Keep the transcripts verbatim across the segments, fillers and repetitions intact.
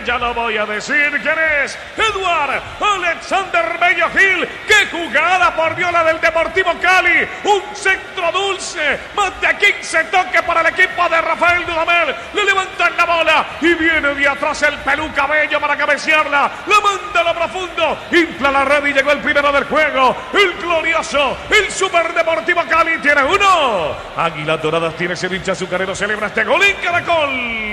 ya lo voy a decir quién es. Eduard Alexander Bello Gil. ¡Qué jugada, por Dios, la del Deportivo Cali! Un centro dulce, más de quince toques para el equipo de Rafael Dudamel. Le levantan la bola y viene de atrás el Peluca Bello para cabecearla. La manda a lo profundo, infla la red y llegó el primero del juego. El glorioso, el Super Deportivo Cali tiene uno. Águilas Doradas tiene ese hincha azucarero, celebra este gol en Caracol.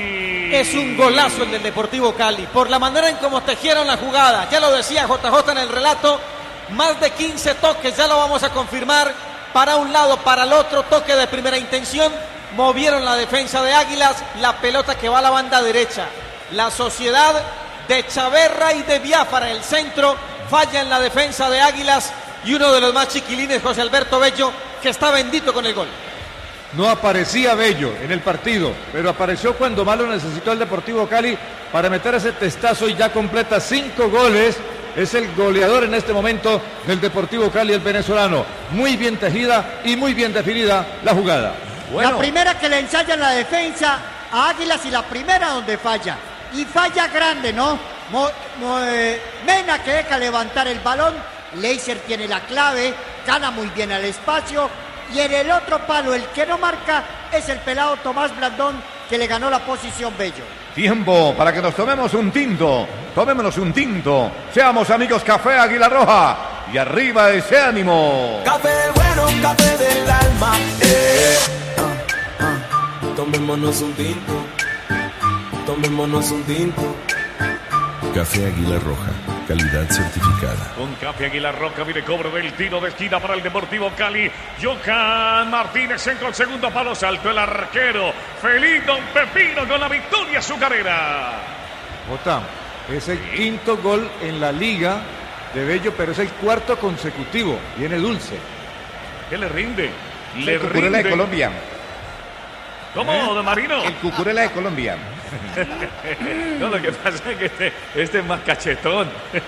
Es un golazo el del Deportivo Cali, por la manera en cómo tejieron la jugada. Ya lo decía J J en el relato, más de quince toques, ya lo vamos a confirmar. Para un lado, para el otro, toque de primera intención. Movieron la defensa de Águilas, la pelota que va a la banda derecha. La sociedad de Chaverra y de Biafara, el centro, falla en la defensa de Águilas. Y uno de los más chiquilines, José Alberto Bello, que está bendito con el gol. No aparecía Bello en el partido, pero apareció cuando más lo necesitó el Deportivo Cali para meter ese testazo y ya completa cinco goles. Es el goleador en este momento del Deportivo Cali, el venezolano. Muy bien tejida y muy bien definida la jugada. Bueno. La primera que le ensaya en la defensa a Águilas y la primera donde falla. Y falla grande, ¿no? Mo, mo, eh, Mena que deja levantar el balón. Leiser tiene la clave, gana muy bien al espacio. Y en el otro palo, el que no marca, es el pelado Tomás Blandón, que le ganó la posición Bello. Tiempo para que nos tomemos un tinto. Tomémonos un tinto. Seamos amigos Café Águila Roja. Y arriba ese ánimo. Café bueno, café del alma. Eh. Ah, ah. Tomémonos un tinto. Tomémonos un tinto. Café Águila Roja, calidad certificada. Con Café Águila Roja viene cobro del tiro de esquina para el Deportivo Cali. Johan Martínez entra el segundo palo, saltó el arquero Felito Pepino con la victoria azucarera. Jota, es el quinto gol en la liga de Bello, pero es el cuarto consecutivo. Viene dulce. ¿Qué le rinde? Le el Cucurella rinde. De Colombia. ¿Cómo, ¿Eh? Don Marino? El Cucurella de Colombia. No, lo que pasa es que este, este es más cachetón.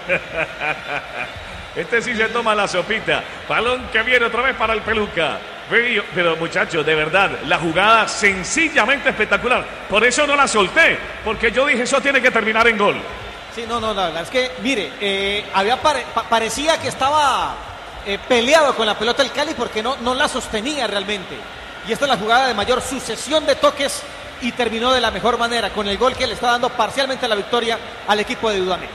Este sí se toma la sopita. Balón que viene otra vez para el Peluca. Pero, pero muchachos, de verdad, la jugada sencillamente espectacular. Por eso no la solté, porque yo dije, eso tiene que terminar en gol. Sí, no, no, la verdad es que, mire, eh, había pare, pa, parecía que estaba eh, peleado con la pelota el Cali porque no, no la sostenía realmente. Y esta es la jugada de mayor sucesión de toques y terminó de la mejor manera con el gol que le está dando parcialmente la victoria al equipo de Dudamel.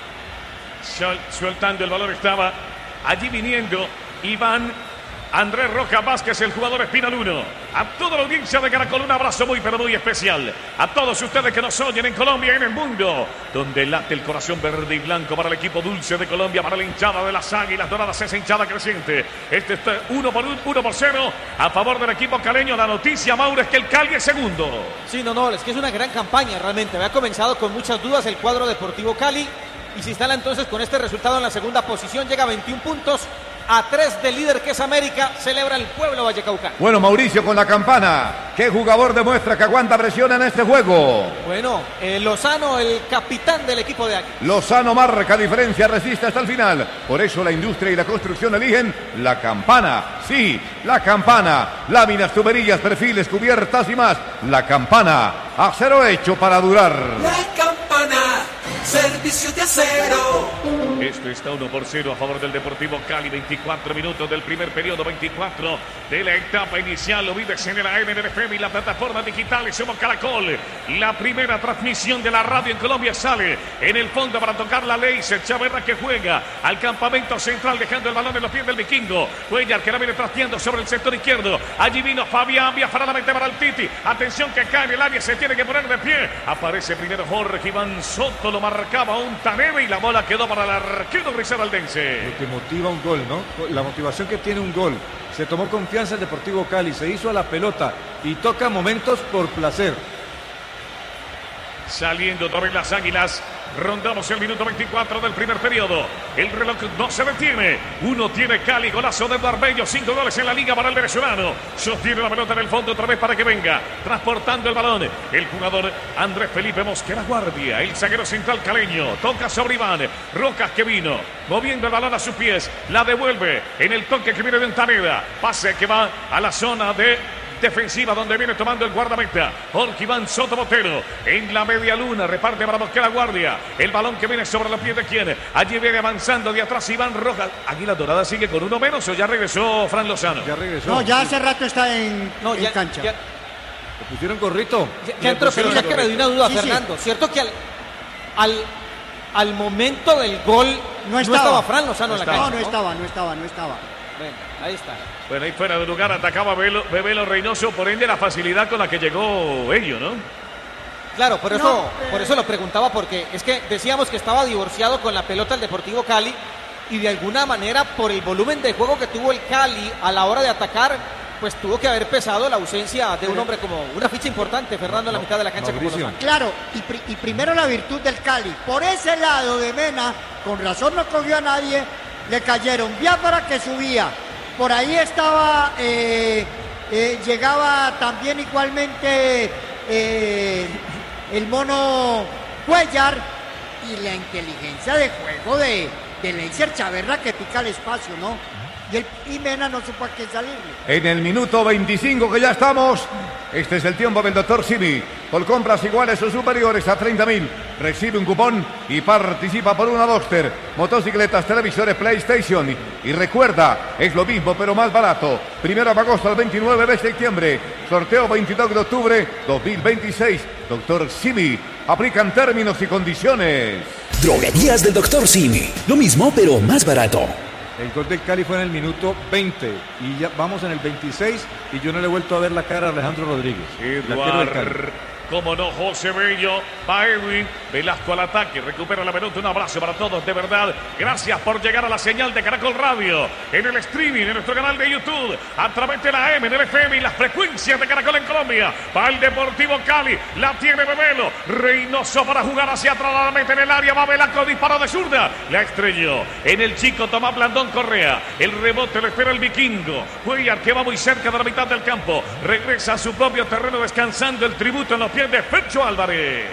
Sol, soltando el balón estaba allí viniendo Iván Andrés Rojas Vázquez, el jugador Espinal uno. A toda la audiencia de Caracol, un abrazo muy pero muy especial. A todos ustedes que nos oyen en Colombia y en el mundo, donde late el corazón verde y blanco para el equipo dulce de Colombia, para la hinchada de las Águilas Doradas, esa hinchada creciente. Este está uno por uno, uno por cero a favor del equipo caleño. La noticia, Mauro, es que el Cali es segundo. Sí, no, no, es que es una gran campaña realmente. Había comenzado con muchas dudas el cuadro Deportivo Cali y se instala entonces con este resultado en la segunda posición. Llega a veintiún puntos. A tres del líder que es América, celebra el pueblo vallecaucano. Bueno, Mauricio, con la campana, ¿qué jugador demuestra que aguanta presión en este juego? Bueno, eh, Lozano, el capitán del equipo de Águilas. Lozano marca diferencia, resiste hasta el final. Por eso la industria y la construcción eligen la campana. Sí, la campana. Láminas, tuberías, perfiles, cubiertas y más. La campana. Acero hecho para durar. La campana. Servicio de acero. Esto está uno por cero a favor del Deportivo Cali. veinticuatro minutos del primer periodo, veinticuatro de la etapa inicial. Lo vives en el A M, en el F M y la plataforma digital. Somos Caracol. La primera transmisión de la radio en Colombia sale en el fondo para tocar la Leiser. Chaverra que juega al campamento central, dejando el balón en los pies del vikingo. Cuellar que la viene trasteando sobre el sector izquierdo. Allí vino Fabián Biafara, la mete para el Titi. Atención que cae en el área, se tiene que poner de pie. Aparece primero Jorge Iván Soto, lo marcaba un Taneve y la bola quedó para el arquero risaraldense. Lo que motiva un gol, ¿no? La motivación que tiene un gol. Se tomó confianza el Deportivo Cali, se hizo a la pelota y toca momentos por placer. Saliendo otra vez las Águilas. Rondamos el minuto veinticuatro del primer periodo. El reloj no se detiene. Uno tiene Cali, golazo de Eduard Bello. Cinco goles en la liga para el venezolano. Sostiene la pelota en el fondo otra vez para que venga. Transportando el balón. El jugador Andrés Felipe Mosquera Guardia. El zaguero central caleño. Toca sobre Iván. Rojas que vino. Moviendo el balón a sus pies. La devuelve en el toque que viene de Ontaneda. Pase que va a la zona de defensiva donde viene tomando el guardameta Jorge Iván Soto Botero. En la media luna reparte para buscar la guardia. El balón que viene sobre los pies de quién. Allí viene avanzando de atrás Iván Rojas. Águila Dorada sigue con uno menos o ya regresó Fran Lozano. Ya regresó. No, ya hace rato está en, No, en ya, cancha. ya, Le pusieron gorrito. ya, ya entró, pero ya que me dio una duda, Sí, sí. Fernando. ¿Cierto que al, al, al momento del gol No estaba. Fran Lozano en la No, cancha? no estaba, no estaba, no estaba. Bueno, ahí está. Bueno, ahí fuera de lugar atacaba Bebelo, Bebelo Reynoso, por ende la facilidad con la que llegó ello, ¿no? Claro, por eso, No, eh. por eso lo preguntaba, porque es que decíamos que estaba divorciado con la pelota el Deportivo Cali y de alguna manera por el volumen de juego que tuvo el Cali a la hora de atacar, pues tuvo que haber pesado la ausencia de un hombre como una ficha importante, Fernando, en la mitad de la cancha como Mauricio. Lozano. Claro, y, pri- y primero la virtud del Cali. Por ese lado de Mena, con razón no cogió a nadie, le cayeron. Biafara que subía. Por ahí estaba, eh, eh, llegaba también igualmente eh, el mono Cuellar y la inteligencia de juego de, de Leiser Chaverra que pica el espacio, ¿no? Y, el, y Mena no supo a qué salirle. En el minuto veinticinco que ya estamos, este es el tiempo del doctor Simi. Por compras iguales o superiores a treinta mil, recibe un cupón y participa por una Boxster, motocicletas, televisores, PlayStation. Y, y recuerda, es lo mismo pero más barato. Primero de agosto al veintinueve de septiembre, sorteo veintidós de octubre dos mil veintiséis. Doctor Simi, aplican términos y condiciones. Droguerías del doctor Simi. Lo mismo, pero más barato. El gol del Cali fue en el minuto veinte y ya vamos en el veintiséis y yo no le he vuelto a ver la cara a Alejandro Rodríguez. el arquero del Cali. Eduard, como no, José Bello, va Edwin, Velasco al ataque, recupera la pelota, un abrazo para todos, de verdad, gracias por llegar a la señal de Caracol Radio, en el streaming, en nuestro canal de YouTube, a través de la M, del F M y las frecuencias de Caracol en Colombia, va el Deportivo Cali, la tiene Bebelo, Reynoso para jugar hacia atrás, la mete en el área, va Velasco, disparo de zurda, la estrelló, en el chico Tomás Blandón Correa, el rebote lo espera el vikingo, Cuellar que va muy cerca de la mitad del campo, regresa a su propio terreno descansando el tributo en los pies de Fercho Álvarez.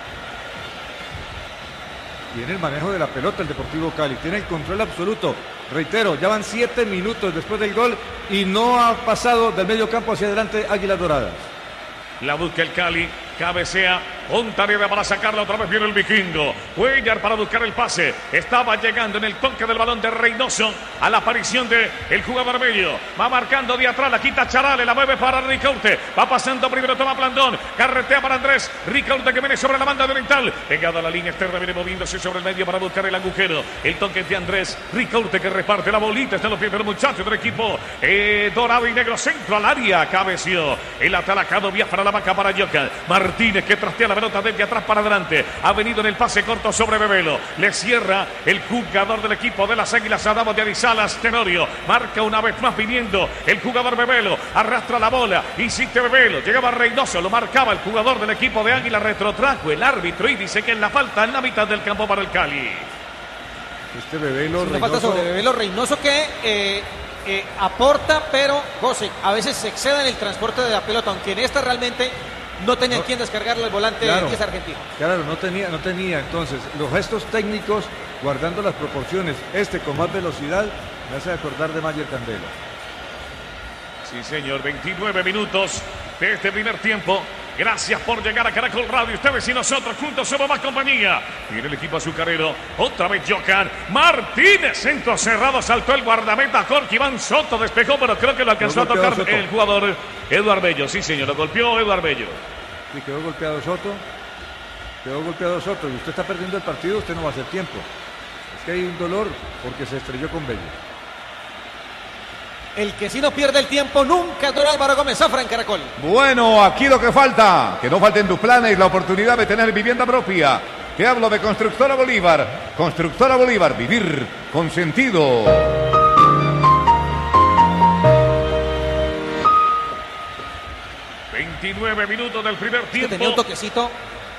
Tiene el manejo de la pelota el Deportivo Cali, tiene el control absoluto. Reitero, ya van siete minutos después del gol y no ha pasado del medio campo hacia adelante Águilas Doradas. La busca el Cali, cabecea, con tarea para sacarla, otra vez viene el vikingo. Cuellar para buscar el pase, estaba llegando en el toque del balón de Reynoso a la aparición de el jugador Bello. Va marcando de atrás, la quita Charale, la mueve para Ricaurte, va pasando primero, toma Blandón, carretea para Andrés, Ricaurte que viene sobre la banda oriental, pegada a la línea externa, viene moviéndose sobre el medio para buscar el agujero. El toque de Andrés, Ricaurte que reparte la bolita, está en los pies del muchacho del equipo eh, dorado y negro, centro al área, cabeció el atalacado, vía para la vaca para Yoka. Martínez que trastea la pelota desde atrás para adelante, ha venido en el pase corto sobre Bebelo, le cierra el jugador del equipo de las Águilas, Adamo de Arizalas, Tenorio, marca una vez más viniendo el jugador Bebelo, arrastra la bola, insiste Bebelo, llegaba Reynoso, lo marcaba el jugador del equipo de Águila, retrotrajo el árbitro y dice que es la falta en la mitad del campo para el Cali. Este Bebelo Una falta sobre Bebelo Reynoso que eh, eh, aporta, pero José, a veces se excede en el transporte de la pelota, aunque en esta realmente no tenía No. quien descargarle el volante Claro. diez argentino. Claro, no tenía, no tenía. Entonces, los gestos técnicos, guardando las proporciones, este con más velocidad, me hace acordar de Mayer Candela. Sí, señor, veintinueve minutos de este primer tiempo. Gracias por llegar a Caracol Radio. Ustedes y nosotros juntos somos más compañía. Viene el equipo azucarero. Otra vez Jocan. Martínez, centro cerrado. Saltó el guardameta Jorge Iván Soto. Despejó, pero creo que lo alcanzó a Lo golpeó tocar Soto. el jugador Eduard Bello. Sí, señor, lo golpeó Eduard Bello. Y quedó golpeado Soto. Quedó golpeado Soto. Y usted está perdiendo el partido, usted no va a hacer tiempo. Es que hay un dolor porque se estrelló con Bello. El que si no pierde el tiempo nunca, don Álvaro Gómez Zafra en Caracol. Bueno, aquí lo que falta, que no falten tus planes, la oportunidad de tener vivienda propia. Te hablo de Constructora Bolívar. Constructora Bolívar, vivir con sentido. veintinueve minutos del primer Que tiempo. tenía un toquecito,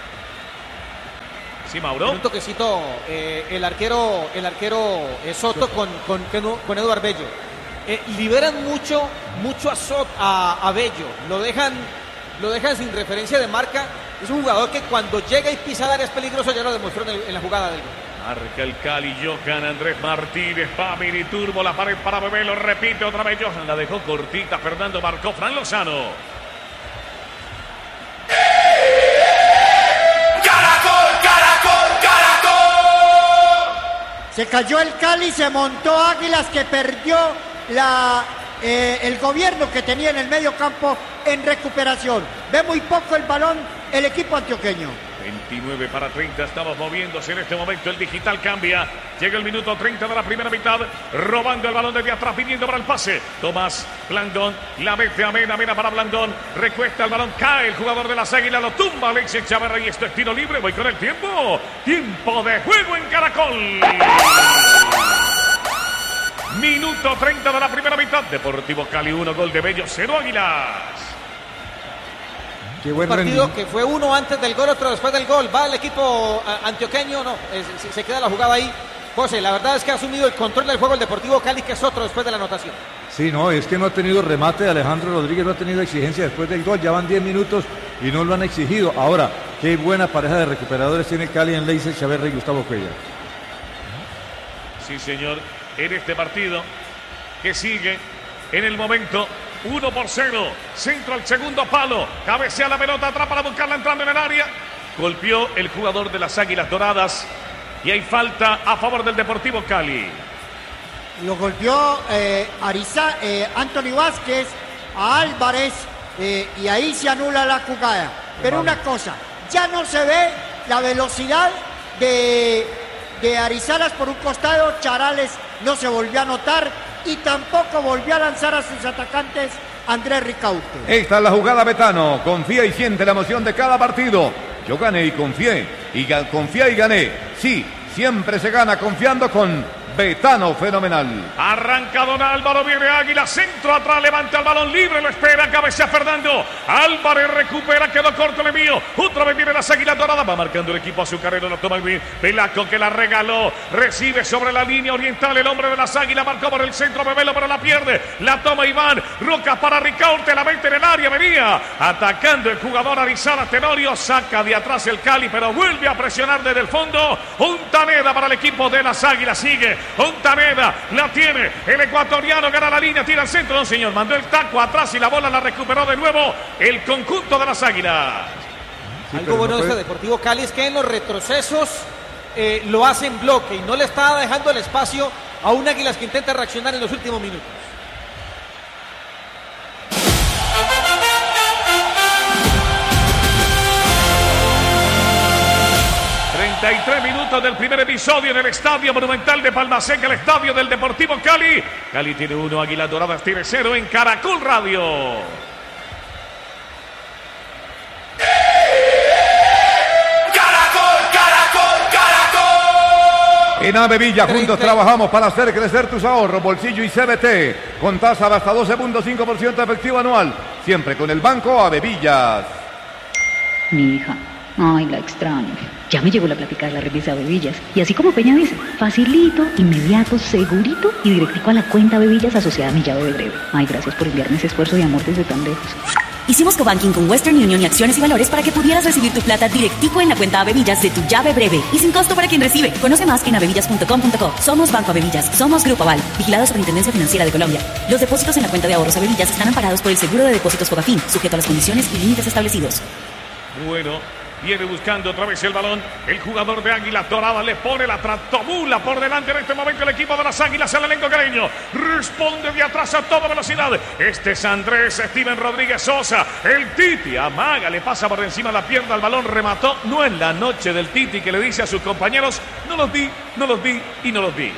Sí, tenía Mauro. un toquecito eh, el arquero, el arquero eh, Soto con, con, con Eduard Bello. Eh, liberan mucho, mucho a, Sot, a, a Bello, lo dejan, lo dejan sin referencia de marca. Es un jugador que cuando llega y pisa el área es peligroso, ya lo demostró en, el- en la jugada del gol. Marca el Cali, Johan Andrés Martínez, va mini turbo, la pared para Bebé, lo repite otra vez Johan, la dejó cortita, Fernando marcó, Fran Lozano. ¡Caracol, caracol, caracol! Se cayó el Cali, se montó Águilas, que perdió la, eh, el gobierno que tenía en el medio campo en recuperación. Ve muy poco el balón el equipo antioqueño. veintinueve para treinta, estamos moviéndose en este momento, el digital cambia, llega el minuto treinta de la primera mitad, robando el balón desde atrás, pidiendo para el pase, Tomás Blandón, la mete a Mena, Mena para Blandón, recuesta el balón, cae el jugador de las Águilas, lo tumba Alexis Chavarra y esto es tiro libre, voy con el tiempo, tiempo de juego en Caracol. Minuto treinta de la primera mitad, Deportivo Cali uno, gol de Bello, cero Águilas. Qué buen un partido rendimiento. que fue uno antes del gol, otro después del gol. Va el equipo uh, antioqueño, no, eh, se, se queda la jugada ahí. José, la verdad es que ha asumido el control del juego el Deportivo Cali, que es otro después de la anotación. Sí, no, es que no ha tenido remate, Alejandro Rodríguez no ha tenido exigencia después del gol, ya van diez minutos y no lo han exigido. Ahora, qué buena pareja de recuperadores tiene Cali en Leiser Chaverra y Gustavo Cuellar. Sí, señor, en este partido que sigue en el momento uno por cero, centro al segundo palo, cabecea la pelota atrás para buscarla entrando en el área, golpeó el jugador de las Águilas Doradas y hay falta a favor del Deportivo Cali. Lo golpeó eh, Ariza, eh, Anthony Vázquez a Álvarez eh, y ahí se anula la jugada. Pero una cosa, ya no se ve la velocidad de, de Arizalas por un costado, Charales no se volvió a notar y tampoco volvió a lanzar a sus atacantes Andrés Ricaurte. Esta es la jugada, Betano. Confía y siente la emoción de cada partido. Yo gané y confié. Y ga- confié y gané. Sí, siempre se gana confiando con Betano Fenomenal. Arranca Don Álvaro, viene Águila, centro atrás, levanta el balón libre, lo espera, cabecea Fernando. Álvarez recupera, quedó corto el envío. Otra vez viene las Águilas Doradas, va marcando el equipo azucarero, lo toma bien. Velasco que la regaló, recibe sobre la línea oriental el hombre de las Águilas, marcó por el centro, Bebelo, pero la pierde. La toma Iván, Roca para Ricaurte, la mete en el área, venía atacando el jugador Arizala Tenorio, saca de atrás el Cali, pero vuelve a presionar desde el fondo. Ontaneda para el equipo de las Águilas, sigue. Ontaneda la tiene, el ecuatoriano gana la línea, tira al centro, no señor, mandó el taco atrás y la bola la recuperó de nuevo el conjunto de las Águilas. Sí, Algo pero bueno no de puede- este Deportivo Cali es que en los retrocesos eh, lo hace en bloque y no le está dejando el espacio a un Águilas que intenta reaccionar en los últimos minutos. treinta y tres minutos del primer episodio en el Estadio Monumental de Palma Seca, el estadio del Deportivo Cali. Cali tiene uno, Águilas Doradas tiene cero en Caracol Radio. ¡Caracol, caracol, caracol! En Avevilla juntos treinta. trabajamos para hacer crecer tus ahorros, bolsillo y C B T. Con tasa de hasta doce punto cinco por ciento efectivo anual. Siempre con el Banco Avevillas. Mi hija, ay, la extraño. Ya me llegó la plática de la revista Bebillas. Y así como Peña dice, facilito, inmediato, segurito y directico a la cuenta Bebillas asociada a mi llave de breve. Ay, gracias por enviarme ese esfuerzo de amor desde tan lejos. Hicimos cobanking con Western Union y Acciones y Valores para que pudieras recibir tu plata directico en la cuenta Avevillas de tu llave breve y sin costo para quien recibe. Conoce más en avevillas punto com punto co. Somos Banco Avevillas, somos Grupo Aval, vigilado Superintendencia Financiera de Colombia. Los depósitos en la cuenta de ahorros Avevillas están amparados por el Seguro de Depósitos Fogafín, sujeto a las condiciones y límites establecidos. Bueno, viene buscando otra vez el balón. El jugador de Águilas Doradas le pone la tractomula por delante en este momento el equipo de las Águilas, el elenco caleño. Responde de atrás a toda velocidad. Este es Andrés Steven Rodríguez Sosa. El Titi amaga, le pasa por encima la pierna al balón, remató. No es la noche del Titi que le dice a sus compañeros, no los vi, no los vi y no los vi.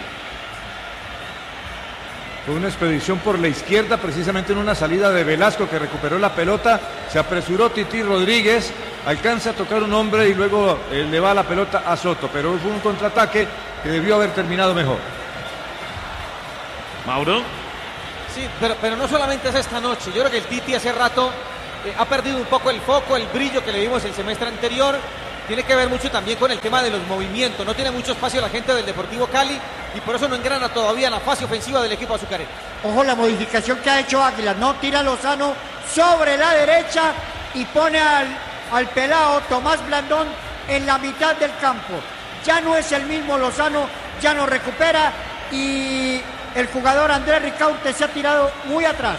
Fue una expedición por la izquierda, precisamente en una salida de Velasco que recuperó la pelota. Se apresuró Titi Rodríguez, alcanza a tocar un hombre y luego eh, le va la pelota a Soto. Pero fue un contraataque que debió haber terminado mejor. Mauro. Sí, pero, pero no solamente es esta noche. Yo creo que el Titi hace rato eh, ha perdido un poco el foco, el brillo que le vimos el semestre anterior. Tiene que ver mucho también con el tema de los movimientos. No tiene mucho espacio la gente del Deportivo Cali y por eso no engrana todavía la fase ofensiva del equipo azucarero. Ojo la modificación que ha hecho Águila, no tira Lozano sobre la derecha y pone al, al pelado Tomás Blandón en la mitad del campo. ya no es el mismo Lozano, ya no recupera y el jugador Andrés Ricaurte se ha tirado muy atrás.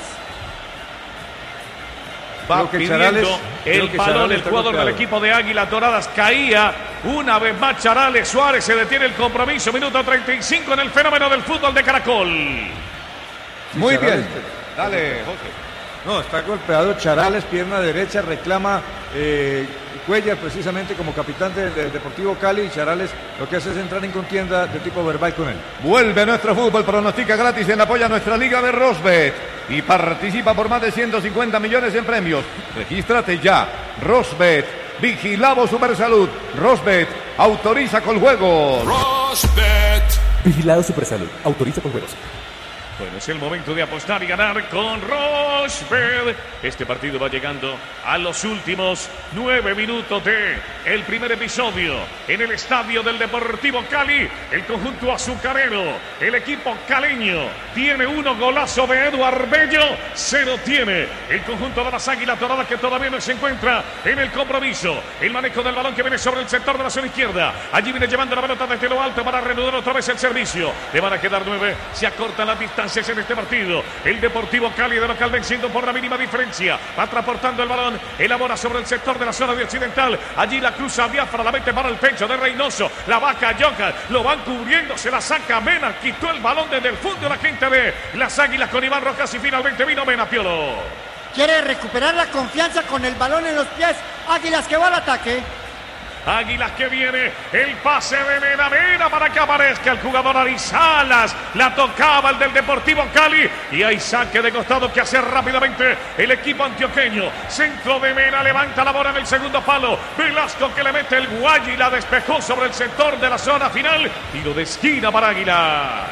Va pidiendo Charales, el balón el jugador del equipo de Águilas Doradas. Caía una vez más Charales. Suárez se detiene el compromiso. Minuto treinta y cinco en el fenómeno del fútbol de Caracol. Muy bien. Dale, José. No, está golpeado Charales, pierna derecha, reclama eh, Cuellar precisamente como capitán del de Deportivo Cali. Y Charales lo que hace es entrar en contienda de tipo verbal con él. Vuelve nuestro fútbol, pronostica gratis en apoyo a nuestra liga de Rosbet y participa por más de ciento cincuenta millones en premios. Regístrate ya. Rosbet, vigilado Supersalud. Rosbet, autoriza con juegos. Rosbet, vigilado Supersalud, autoriza con juegos. Bueno, es el momento de apostar y ganar con Rosbet. Este partido va llegando a los últimos nueve minutos de el primer episodio en el estadio del Deportivo Cali. El conjunto azucarero, el equipo caleño, tiene uno, golazo de Eduard Bello. Cero tiene el conjunto de las Águilas Doradas, que todavía no se encuentra en el compromiso. El manejo del balón que viene sobre el sector de la zona izquierda. Allí viene llevando la pelota desde lo alto para reanudar otra vez el servicio. Le van a quedar nueve. Se acortan las distancias en este partido. El Deportivo Cali de local venciendo por la mínima diferencia. Va transportando el balón. Elabora sobre el sector de la zona de occidental. Allí la cruza Biafra, la mete para el pecho de Reynoso. La vaca Johan. Lo van cubriendo. Se la saca Mena. Quitó el balón desde el fondo la gente de las Águilas con Iván Rojas y finalmente vino Mena, Piolo. Quiere recuperar la confianza con el balón en los pies. Águilas que va al ataque. Águilas que viene, el pase de Mena, Mena para que aparezca el jugador Arizalas. La tocaba el del Deportivo Cali y hay saque de costado que hace rápidamente el equipo antioqueño. Centro de Mena, levanta la bola en el segundo palo. Velasco que le mete el guay y la despejó sobre el sector de la zona final. Tiro de esquina para Águilas.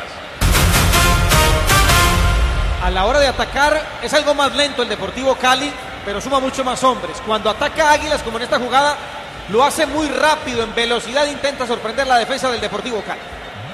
A la hora de atacar es algo más lento el Deportivo Cali, pero suma mucho más hombres. Cuando ataca Águilas, como en esta jugada, lo hace muy rápido, en velocidad, intenta sorprender la defensa del Deportivo Cali.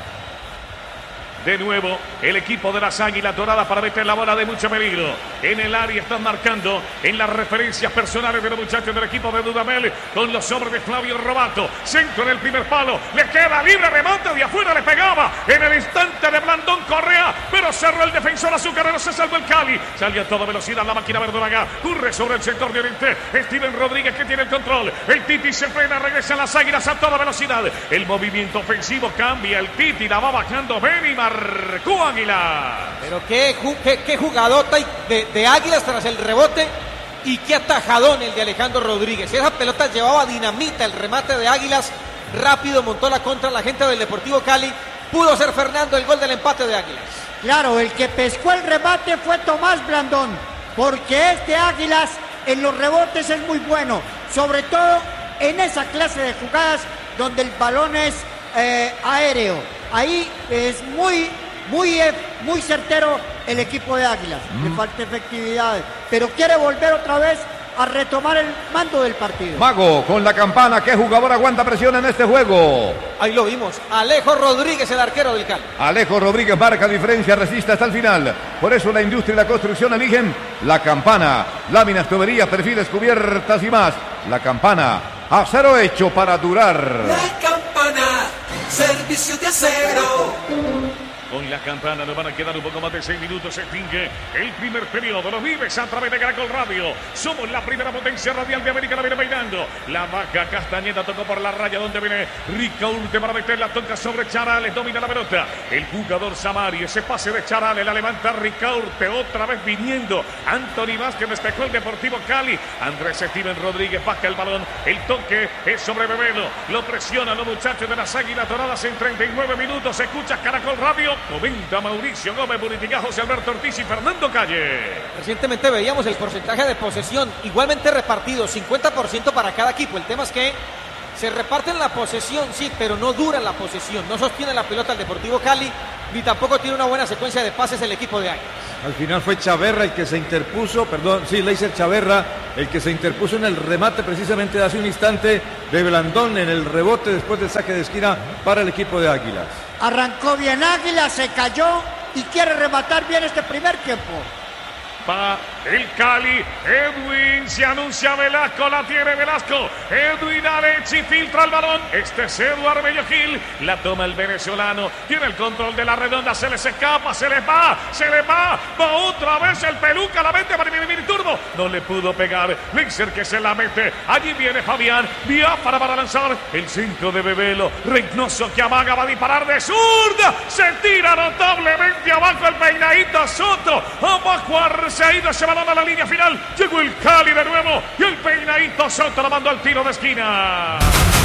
De nuevo, el equipo de las Águilas Doradas para meter la bola de mucho peligro. En el área están marcando en las referencias personales de los muchachos del equipo de Dudamel con los hombres de Flavio Robato. Centro en el primer palo, le queda libre, remonta de afuera, le pegaba en el instante de Blandón Correa, pero cerró el defensor azucarero, se salvó el Cali. Salió a toda velocidad la máquina verdolaga, corre sobre el sector de Oriente. Steven Rodríguez que tiene el control. El Titi se frena, regresan las Águilas a toda velocidad. El movimiento ofensivo cambia, el Titi la va bajando Beni, marcó Águilas. Pero qué, qué, qué jugadota de, de Águilas tras el rebote y qué atajadón el de Alejandro Rodríguez. Esa pelota llevaba dinamita, el remate de Águilas rápido montó la contra la gente del Deportivo Cali. Pudo ser Fernando el gol del empate de Águilas. Claro, el que pescó el remate fue Tomás Blandón, porque este Águilas en los rebotes es muy bueno, sobre todo en esa clase de jugadas donde el balón es eh, aéreo. Ahí es muy, muy, muy certero el equipo de Águilas. Mm. Le falta efectividad, pero quiere volver otra vez a retomar el mando del partido. Mago con la campana. ¿Qué jugador aguanta presión en este juego? Ahí lo vimos. Alejo Rodríguez, el arquero del Cali. Alejo Rodríguez marca diferencia, resiste hasta el final. Por eso la industria y la construcción eligen la campana. Láminas, tuberías, perfiles, cubiertas y más. La campana. Acero hecho para durar. La campana. Servicio de acero. Con la campana nos van a quedar un poco más de seis minutos. Se extingue el primer periodo. Lo vives a través de Caracol Radio. Somos la primera potencia radial de América. La viene bailando. La vaca Castañeda tocó por la raya donde viene Ricaurte para meter la toca sobre Charales. Domina la pelota. El jugador Samari. Ese pase de Charales. La levanta Ricaurte. Otra vez viniendo Anthony Vázquez. Despejó el Deportivo Cali. Andrés Steven Rodríguez baja el balón. El toque es sobre Bebelo. Lo presionan los muchachos de las Águilas Doradas en treinta y nueve minutos. Escucha Caracol Radio. Comenta Mauricio Gómez, Buritica, José Alberto Ortiz y Fernando Calle. Recientemente veíamos el porcentaje de posesión igualmente repartido, cincuenta por ciento para cada equipo. El tema es que se reparten la posesión, sí, pero no dura la posesión. No sostiene la pelota el Deportivo Cali, ni tampoco tiene una buena secuencia de pases el equipo de Águilas. Al final fue Chaverra el que se interpuso, perdón, sí, Leiser Chaverra, el que se interpuso en el remate precisamente de hace un instante de Blandón en el rebote después del saque de esquina para el equipo de Águilas. Arrancó bien Águilas, se cayó y quiere rematar bien este primer tiempo. Va el Cali. Edwin, se anuncia Velasco, la tiene Velasco. Edwin Alexi filtra el balón. Este es Eduardo Bello Gil. La toma el venezolano. Tiene el control de la redonda. Se les escapa, se les va, se les va. Va otra vez el peluca, la mete para Mimir Turbo. No le pudo pegar. Lixer que se la mete. Allí viene Fabián. Biafara para lanzar. El cinco de Bebelo. Reynoso que amaga, va a disparar de zurda. Se tira notablemente abajo el peinadito Soto. Abajo Arceído, ese balón a la línea final. Llegó el Cali de nuevo. Y el peinadito Soto lo mandó al tiro de esquina.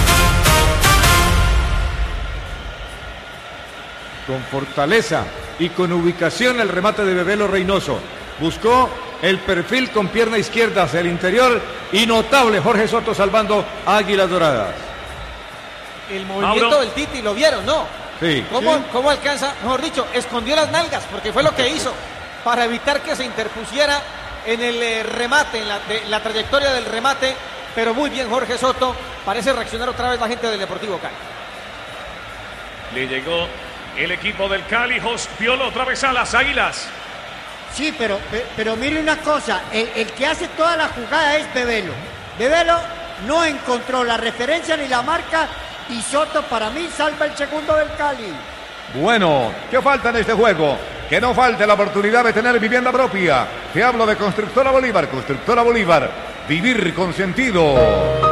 Con fortaleza y con ubicación el remate de Bebelo Reynoso. Buscó el perfil con pierna izquierda hacia el interior y notable Jorge Soto salvando a Águilas Doradas. El movimiento Mauro. del Titi, ¿lo vieron? ¿No? Sí. ¿Cómo, sí. ¿Cómo alcanza? Mejor dicho, escondió las nalgas porque fue lo que hizo para evitar que se interpusiera en el eh, remate, en la, de, la trayectoria del remate. Pero muy bien Jorge Soto. Parece reaccionar otra vez la gente del Deportivo Cali. Le llegó el equipo del Cali. Jos Piolo otra vez a las Águilas. Sí, pero, pero mire una cosa, el, el que hace toda la jugada es Bebelo. Bebelo no encontró la referencia ni la marca y Soto para mí salva el segundo del Cali. Bueno, ¿qué falta en este juego? Que no falte la oportunidad de tener vivienda propia. Te hablo de Constructora Bolívar. Constructora Bolívar, vivir con sentido.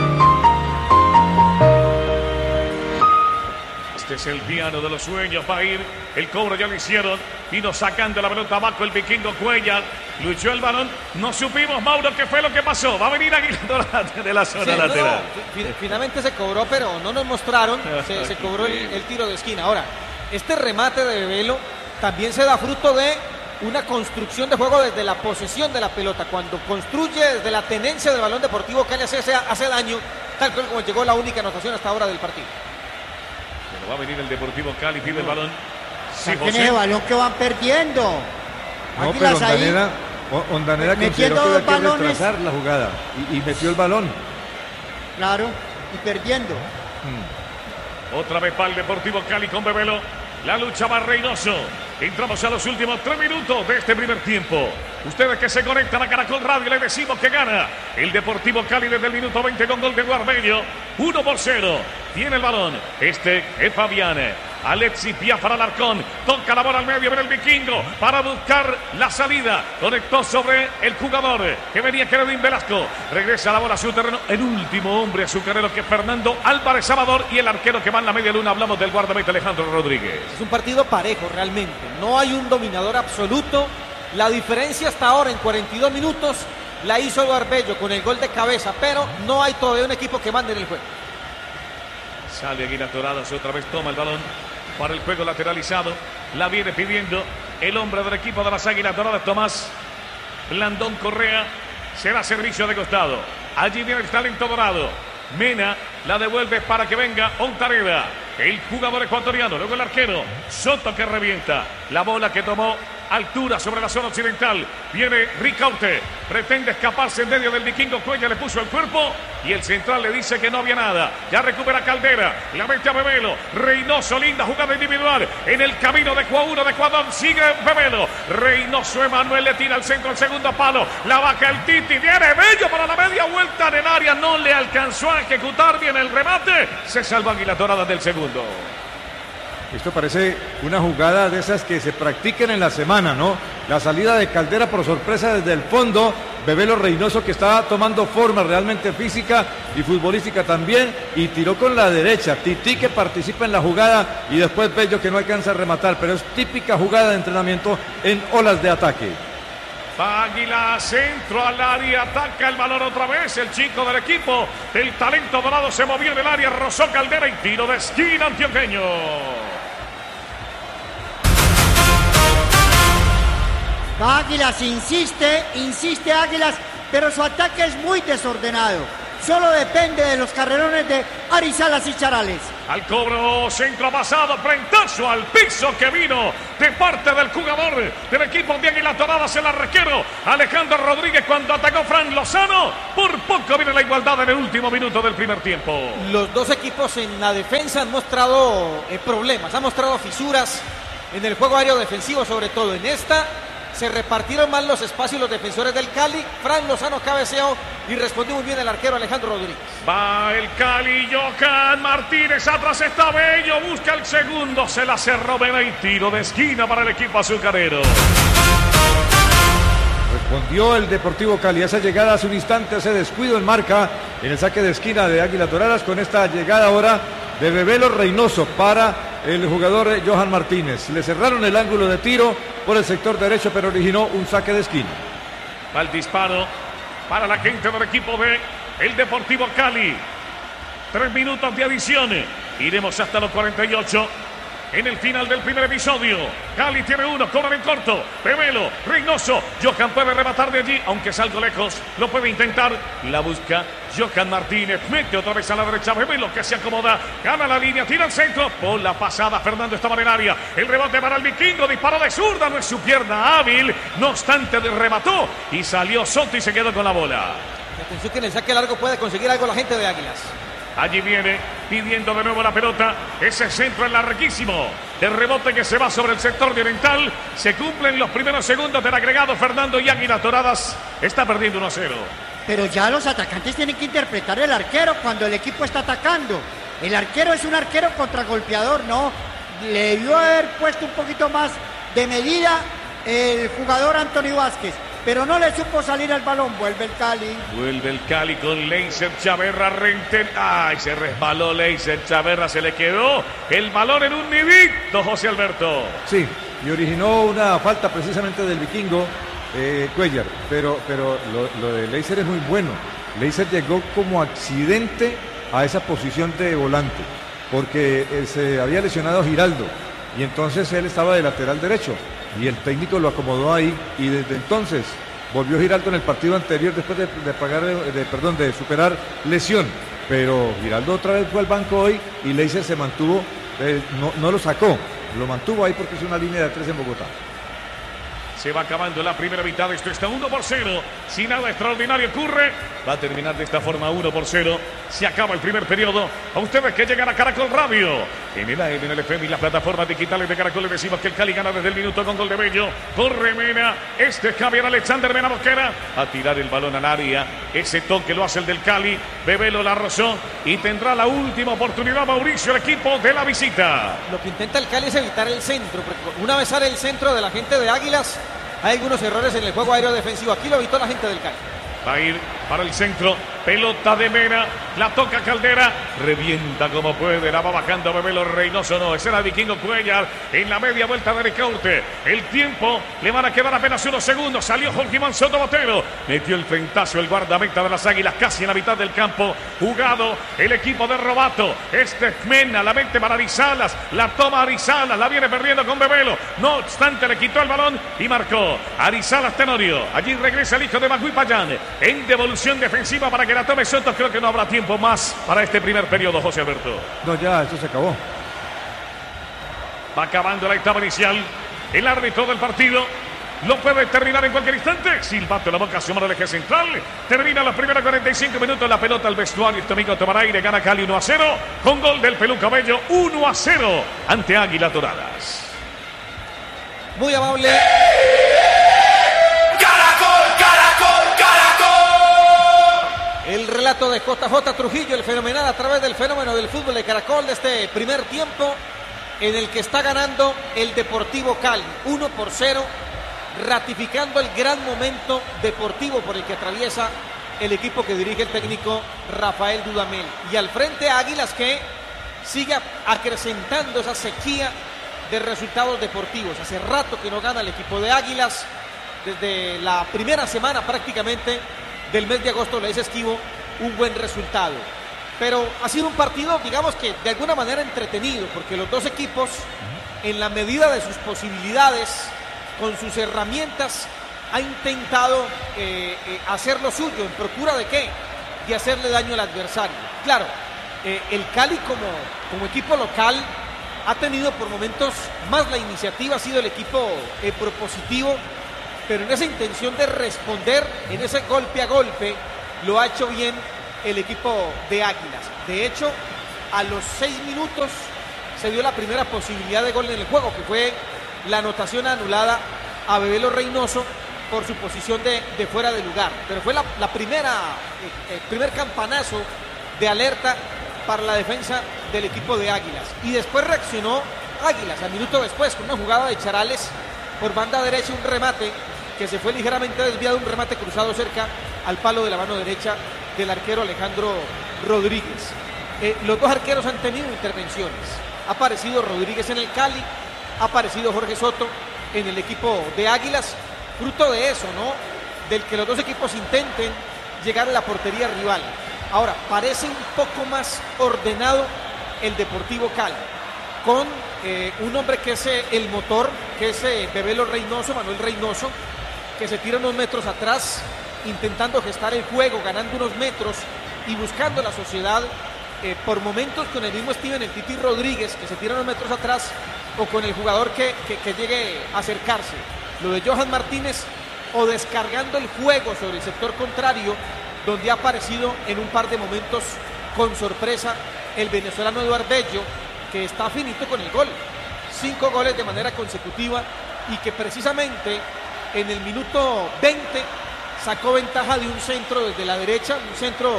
Este es el piano de los sueños. Va a ir el cobro, ya lo hicieron. Vino sacando la pelota abajo el vikingo Cuellar. Luchó el balón. No supimos, Mauro, qué fue lo que pasó. Va a venir Águila Dorada de la zona sí, lateral. No, no. Finalmente se cobró, pero no nos mostraron. Se, se cobró el, el tiro de esquina. Ahora, este remate de Bebelo también se da fruto de una construcción de juego desde la posesión de la pelota. Cuando construye desde la tenencia del balón Deportivo Cali hace, hace daño, tal cual como llegó la única anotación hasta ahora del partido. Va a venir el Deportivo Cali, pide el balón. Sí, José. El balón que van perdiendo. No, pero Ondanera, Ondanera consideró que había que retrasar la jugada y, y metió el balón. Claro, y perdiendo. Hmm. Otra vez para el Deportivo Cali con Bebelo. La lucha va Reynoso. Entramos a los últimos tres minutos de este primer tiempo. Ustedes que se conectan a Caracol Radio, les decimos que gana el Deportivo Cali desde el minuto veinte con gol de Guarbello. uno por cero. Tiene el balón. Este es Fabián. Alexis Biafara Alarcón. Toca la bola al medio. Viene el vikingo para buscar la salida. Conectó sobre el jugador que venía Kevin Velasco. Regresa la bola a su terreno. El último hombre azucarero que es Fernando Álvarez Salvador. Y el arquero que va en la media luna. Hablamos del guardameta Alejandro Rodríguez. Es un partido parejo realmente. No hay un dominador absoluto. La diferencia hasta ahora en cuarenta y dos minutos la hizo Guarbello con el gol de cabeza, pero no hay todavía un equipo que mande en el juego. Sale Águilas Doradas, otra vez toma el balón para el juego lateralizado. La viene pidiendo el hombre del equipo de las Águilas Doradas, Tomás Blandón Correa. Será servicio de costado. Allí viene el talento dorado. Mena la devuelve para que venga Ontaneda, el jugador ecuatoriano. Luego el arquero Soto que revienta. La bola que tomó altura sobre la zona occidental. Viene Ricaurte. Pretende escaparse en medio del vikingo Cuellar. Le puso el cuerpo y el central le dice que no había nada. Ya recupera Caldera. La mete a Bebelo. Reynoso, linda jugada individual. En el camino de Cuauno de Ecuador. Sigue Bebelo. Reynoso Emanuel le tira al centro, el segundo palo. La vaca el Titi. Viene Bello para la media vuelta en el área. No le alcanzó a ejecutar bien el remate. Se salva Águilas Doradas del segundo. Esto parece una jugada de esas que se practiquen en la semana, ¿no? La salida de Caldera por sorpresa desde el fondo. Bebelo Reynoso que está tomando forma realmente física y futbolística también. Y tiró con la derecha. Titi que participa en la jugada y después Bello que no alcanza a rematar. Pero es típica jugada de entrenamiento en olas de ataque. Águila, centro al área, ataca el balón otra vez, el chico del equipo, el talento dorado se movió en el área, rozó Caldera y tiro de esquina antioqueño. Águilas insiste, insiste Águilas, pero su ataque es muy desordenado. Solo depende de los carrerones de Arizalas y Charales. Al cobro, centro pasado, frentazo al piso que vino de parte del jugador del equipo de Águilas Doradas, el arquero Alejandro Rodríguez cuando atacó Fran Lozano. Por poco viene la igualdad en el último minuto del primer tiempo. Los dos equipos en la defensa han mostrado eh, problemas, han mostrado fisuras en el juego aéreo defensivo, sobre todo en esta. Se repartieron mal los espacios los defensores del Cali. Fran Lozano cabeceó y respondió muy bien el arquero Alejandro Rodríguez. Va el Cali, Johan Martínez, atrás está Bello, busca el segundo, se la cerró Mena y tiro de esquina para el equipo azucarero. Respondió el Deportivo Cali. Esa llegada hace un instante, ese descuido en marca en el saque de esquina de Águilas Doradas, con esta llegada ahora de Bebelo Reynoso para el jugador Johan Martínez. Le cerraron el ángulo de tiro por el sector derecho, pero originó un saque de esquina. Va el disparo para la gente del equipo de el Deportivo Cali. Tres minutos de adición. Iremos hasta los cuarenta y ocho. En el final del primer episodio, Cali tiene uno, cobra en corto, Bebelo, Reynoso, Johan puede rematar de allí, aunque es algo lejos, lo puede intentar, la busca Johan Martínez, mete otra vez a la derecha, Bebelo que se acomoda, gana la línea, tira al centro, por la pasada, Fernando estaba en el área, el rebote para el vikingo, disparó de zurda, no es su pierna hábil, no obstante remató y salió Soto y se quedó con la bola. Atención que en el saque largo puede conseguir algo la gente de Águilas. Allí viene pidiendo de nuevo la pelota. Ese centro es larguísimo. El rebote que se va sobre el sector de oriental. Se cumplen los primeros segundos del agregado. Fernando y Águilas Doradas está perdiendo uno a cero. Pero ya los atacantes tienen que interpretar el arquero cuando el equipo está atacando. El arquero es un arquero contragolpeador, ¿no? Le debió haber puesto un poquito más de medida el jugador Antonio Vázquez. Pero no le supo salir al balón. Vuelve el Cali. Vuelve el Cali con Leiser Chaverra. Renten. Ay, se resbaló Leiser Chaverra. Se le quedó el balón en un nidito, José Alberto. Sí, y originó una falta precisamente del vikingo eh, Cuellar. Pero, pero lo, lo de Leiser es muy bueno. Leiser llegó como accidente a esa posición de volante. Porque eh, se había lesionado Giraldo. Y entonces él estaba de lateral derecho. Y el técnico lo acomodó ahí y desde entonces volvió Giraldo en el partido anterior después de, de pagar, de, perdón, de superar lesión. Pero Giraldo otra vez fue al banco hoy y Leiser se mantuvo, eh, no, no lo sacó, lo mantuvo ahí porque es una línea de tres en Bogotá. Se va acabando la primera mitad, esto está uno por cero. Si nada extraordinario ocurre, va a terminar de esta forma uno por cero. Se acaba el primer periodo. A ustedes que llegan a Caracol Radio. En el A M, en el F M y las plataformas digitales de Caracol les decimos que el Cali gana desde el minuto con gol de Bello. Corre Mena, este es Javier Alexander Mena Mosquera. A tirar el balón al área. Ese toque lo hace el del Cali. Bebelo la rozó y tendrá la última oportunidad Mauricio, el equipo de la visita. Lo que intenta el Cali es evitar el centro, porque una vez sale el centro de la gente de Águilas, hay algunos errores en el juego aéreo defensivo. Aquí lo evitó la gente del Cali. Va a ir para el centro, pelota de Mena, la toca Caldera, revienta como puede, la va bajando Bebelo Reynoso, no, ese era Vikingo Cuellar, en la media vuelta de Ricaurte, el tiempo, le van a quedar apenas unos segundos, salió Jorge Iván Soto Botero, metió el frentazo, el guardameta de las Águilas, casi en la mitad del campo, jugado el equipo de Robato, este es Mena, la mente para Arizalas, la toma Arizalas, la viene perdiendo con Bebelo, no obstante le quitó el balón y marcó Arizalas Tenorio, allí regresa el hijo de Magui Payán, en devolución defensiva para que la tome Soto. Creo que no habrá tiempo más para este primer periodo, José Alberto. No, ya, esto se acabó. Va acabando la etapa inicial. El árbitro del partido lo puede terminar en cualquier instante. Silbato en la boca, suma del eje central. Termina los primeros cuarenta y cinco minutos. La pelota al vestuario. Este domingo tomará aire. Gana Cali uno a cero. Con gol del Peluca Bello. uno a cero ante Águilas Doradas. Muy amable. El relato de J J Trujillo, el fenomenal a través del fenómeno del fútbol de Caracol de este primer tiempo en el que está ganando el Deportivo Cali uno por cero, ratificando el gran momento deportivo por el que atraviesa el equipo que dirige el técnico Rafael Dudamel. Y al frente Águilas, que sigue acrecentando esa sequía de resultados deportivos. Hace rato que no gana el equipo de Águilas, desde la primera semana prácticamente del mes de agosto le es esquivo un buen resultado. Pero ha sido un partido, digamos que de alguna manera entretenido, porque los dos equipos, en la medida de sus posibilidades, con sus herramientas, ha intentado eh, eh, hacer lo suyo. ¿En procura de qué? De hacerle daño al adversario. Claro, eh, el Cali como, como equipo local ha tenido por momentos más la iniciativa, ha sido el equipo eh, propositivo, pero en esa intención de responder, en ese golpe a golpe, lo ha hecho bien el equipo de Águilas. De hecho, a los seis minutos se dio la primera posibilidad de gol en el juego, que fue la anotación anulada a Bebelo Reynoso por su posición de, de fuera de lugar. Pero fue la, la primera, el, el primer campanazo de alerta para la defensa del equipo de Águilas. Y después reaccionó Águilas, al minuto después, con una jugada de Charales por banda derecha, un remate que se fue ligeramente desviado, un remate cruzado cerca al palo de la mano derecha del arquero Alejandro Rodríguez. Eh, los dos arqueros han tenido intervenciones. Ha aparecido Rodríguez en el Cali, ha aparecido Jorge Soto en el equipo de Águilas, fruto de eso, ¿no? Del que los dos equipos intenten llegar a la portería rival. Ahora, parece un poco más ordenado el Deportivo Cali, con eh, un hombre que es eh, el motor, que es eh, Bebelo Reynoso, Manuel Reynoso, que se tira unos metros atrás, intentando gestar el juego, ganando unos metros y buscando la sociedad, eh, por momentos con el mismo Steven el Titi Rodríguez, que se tira unos metros atrás, o con el jugador que, que, que llegue a acercarse. Lo de Johan Martínez, o descargando el juego sobre el sector contrario, donde ha aparecido en un par de momentos con sorpresa el venezolano Eduardo Bello, que está finito con el gol. Cinco goles de manera consecutiva y que precisamente en el minuto veinte sacó ventaja de un centro desde la derecha, un centro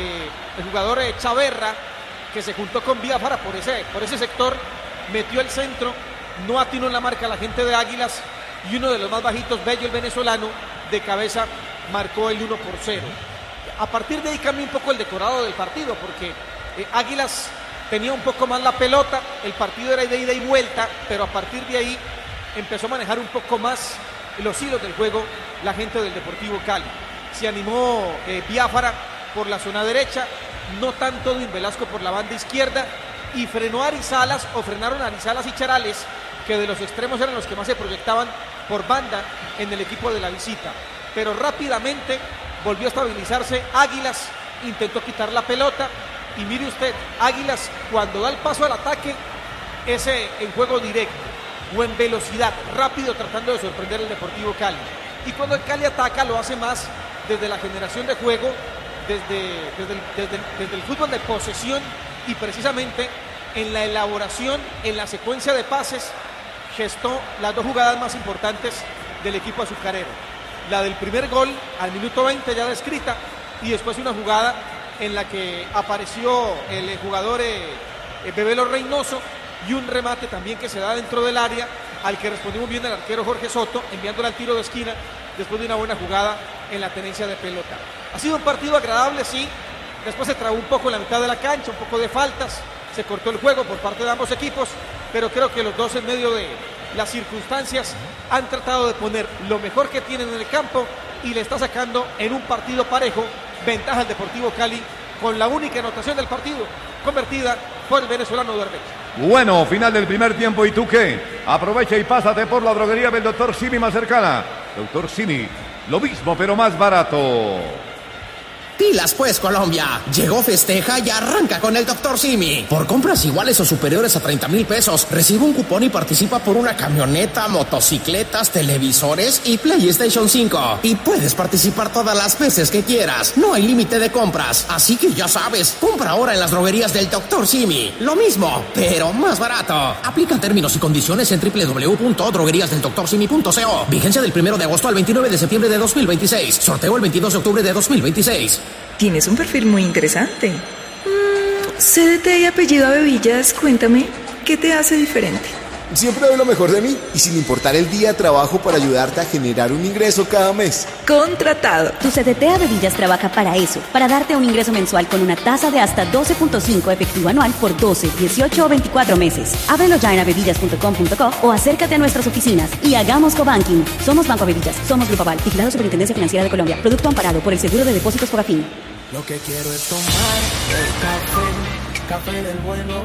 del jugador Chaverra, que se juntó con Biafara por ese, por ese sector, metió el centro, no atinó en la marca la gente de Águilas y uno de los más bajitos, Bello, el venezolano, de cabeza marcó el uno por cero. A partir de ahí cambió un poco el decorado del partido, porque eh, Águilas tenía un poco más la pelota, el partido era de ida y vuelta, pero a partir de ahí empezó a manejar un poco más los hilos del juego la gente del Deportivo Cali. Se animó eh, Biafara por la zona derecha, no tanto Edwin Velasco por la banda izquierda, y frenó a Arizalas, o frenaron a Arizalas y Charales, que de los extremos eran los que más se proyectaban por banda en el equipo de la visita. Pero rápidamente volvió a estabilizarse Águilas, intentó quitar la pelota, y mire usted, Águilas cuando da el paso al ataque es en juego directo o en velocidad, rápido, tratando de sorprender al Deportivo Cali. Y cuando el Cali ataca lo hace más desde la generación de juego, desde, desde, el, desde, el, desde el fútbol de posesión, y precisamente en la elaboración, en la secuencia de pases, gestó las dos jugadas más importantes del equipo azucarero. La del primer gol al minuto veinte ya descrita, y después una jugada en la que apareció el jugador eh, Bebelo Reynoso, y un remate también que se da dentro del área, al que respondió muy bien el arquero Jorge Soto, enviándole al tiro de esquina después de una buena jugada en la tenencia de pelota. Ha sido un partido agradable, sí. Después se trabó un poco en la mitad de la cancha, un poco de faltas, se cortó el juego por parte de ambos equipos, pero creo que los dos, en medio de las circunstancias, han tratado de poner lo mejor que tienen en el campo, y le está sacando en un partido parejo ventaja al Deportivo Cali, con la única anotación del partido convertida por el venezolano Eduardo Bello. Bueno, final del primer tiempo, ¿y tú qué? Aprovecha y pásate por la droguería del doctor Simi más cercana. doctor Simi, lo mismo pero más barato. Pilas pues, Colombia. Llegó, festeja y arranca con el doctor Simi. Por compras iguales o superiores a treinta mil pesos, recibe un cupón y participa por una camioneta, motocicletas, televisores y PlayStation cinco. Y puedes participar todas las veces que quieras. No hay límite de compras. Así que ya sabes, compra ahora en las droguerías del doctor Simi. Lo mismo, pero más barato. Aplican términos y condiciones en doble u doble u doble u punto droguerías del doctor simi punto co. Vigencia del primero de agosto al veintinueve de septiembre de dos mil veintiséis. Sorteo el veintidós de octubre de dos mil veintiséis. Tienes un perfil muy interesante. Mm, C D T y apellido Avevillas, cuéntame, ¿qué te hace diferente? Siempre doy lo mejor de mí y sin importar el día trabajo para ayudarte a generar un ingreso cada mes. Contratado. Tu C D T Avevillas trabaja para eso, para darte un ingreso mensual con una tasa de hasta doce punto cinco efectivo anual por doce, dieciocho o veinticuatro meses. Ábrelo ya en avevillas punto com punto co o acércate a nuestras oficinas y hagamos cobanking. Somos Banco Avevillas, somos Grupo Aval, vigilado Superintendencia Financiera de Colombia. Producto amparado por el Seguro de Depósitos Fogafín. Lo que quiero es tomar el café, café del bueno.